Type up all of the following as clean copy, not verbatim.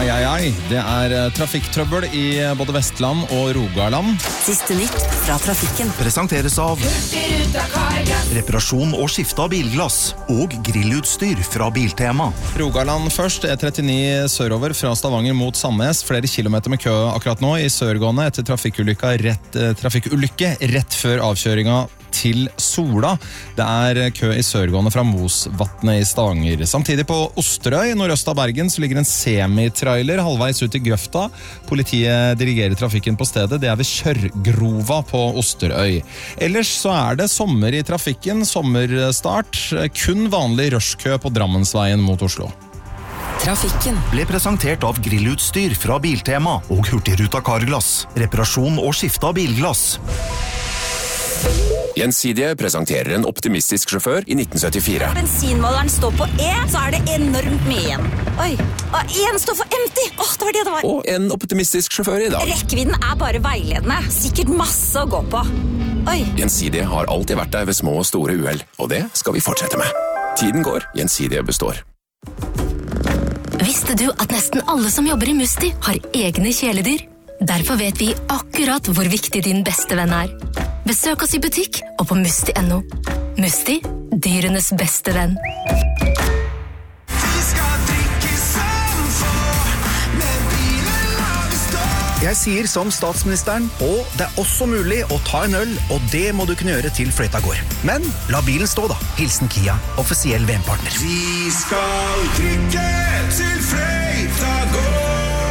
Ai. Det trafikktrøbbel i både Vestland og Rogaland. Siste nytt fra trafikken. Presenteres av reparasjon og skifte av bilglass og grillutstyr fra Biltema. Rogaland først, E39 sørover fra Stavanger mot Sandnes. Flere kilometer med kø akkurat nå i sørgående etter trafikkulykke rett før avkjøringa til Sola. Det kø i sørgående fra Mosvatnet i Stavanger. Samtidig på Osterøy, nordøst av Bergen, så ligger en semitrailer halvveis ut i grøfta. Politiet dirigerer trafikken på stedet. Det ved Kjørgrova på Osterøy. Ellers så det sommer i trafikken, sommerstart. Kun vanlig rushkø på Drammensveien mot Oslo. Trafikken ble presentert av grillutstyr fra Biltema og Hurtigruta Carglass. Reparasjon og skifte av bilglass. Gjensidige presenterer en optimistisk sjåfør i 1974. Bensinmåleren står på E, så det enormt mye igjen. Oi, og en står for empty. Det var det var. Og en optimistisk sjåfør i dag. Rekkevidden bare veiledende. Sikkert masse å gå på. Oi. Gjensidige har alltid vært der ved små og store uheld, og det skal vi fortsette med. Tiden går, Gjensidige består. Visste du at nesten alle som jobber i Musti har egne kjæledyr? Derfor vet vi akkurat hvor viktig din beste venn Besøk oss i butikk og på musti.no. Musti, dyrenes beste venn. Jeg sier som statsministeren, og det også mulig å ta en øl, og det må du kunne gjøre til fløyta går. Men la bilen stå da. Hilsen Kia, offisiell VM-partner. Vi skal trykke til fløyta går.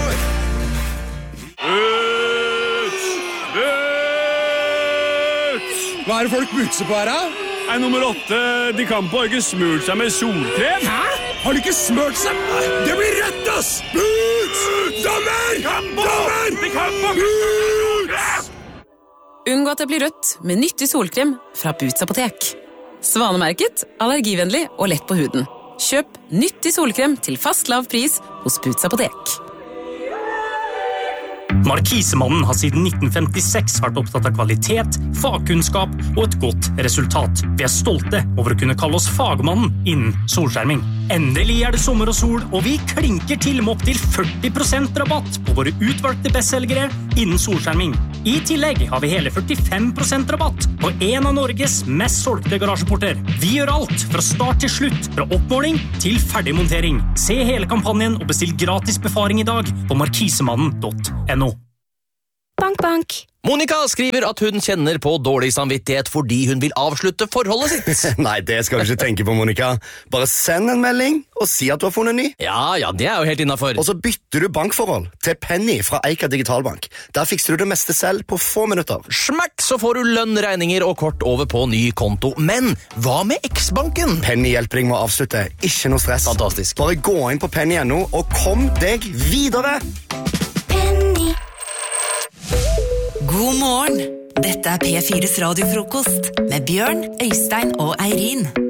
Hva det folk butser på her, da? Nummer 8, de kan på ikke smurt seg med solkrem. Hæ? Har de ikke smurt seg? Det blir rett, ass! Buts! Dommer! Dommer! De kan på! Buts! Unngå at det blir rødt med nyttig solkrem fra Buts apotek. Svanemerket, allergivennlig og lett på huden. Kjøp nyttig solkrem til fast lav pris hos Buts apotek. Markisemannen har siden 1956 vært opptatt av kvalitet, fagkunnskap og et godt resultat. Vi stolte over å kunne kalle oss fagmannen innen solskjerming. Endelig det sommer og sol, og vi klinker til med opp til 40% rabatt på våre utvalgte bestselgere innen solskjerming. I tillegg har vi hele 45% rabatt på en av Norges mest solgte garasjeporter. Vi gjør alt fra start til slutt, fra oppmåling til ferdigmontering. Se hele kampanjen og bestill gratis befaring i dag på markisemannen.no. Bank, bank. Monica skriver at hun kjenner på dårlig samvittighet fordi hun vil avslutte forholdet sitt. Nei, det skal du ikke tenke på, Monica. Bare send en melding og si at du har funnet ny. Ja, det jo helt innenfor. Og så bytter du bankforhold til Penny fra Eika Digitalbank. Der fikser du det meste selv på få minutter. Smakk, så får du lønn, regninger og kort over på ny konto. Men hva med X-banken? Penny hjelper deg med å avslutte. Ikke noe stress. Fantastisk. Bare gå inn på penny.no og kom deg videre. Penny. God morgen. Dette P4s radiofrokost med Bjørn, Øystein og Eirin.